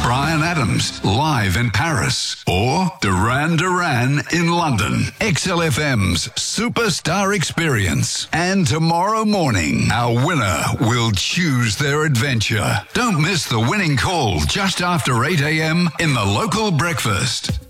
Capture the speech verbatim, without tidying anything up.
Brian Adams, live in Paris. Or Duran Duran in London. X L F M's Superstar Experience. And tomorrow morning, our winner will choose their adventure. Don't miss the winning call just after eight a.m. in the local breakfast.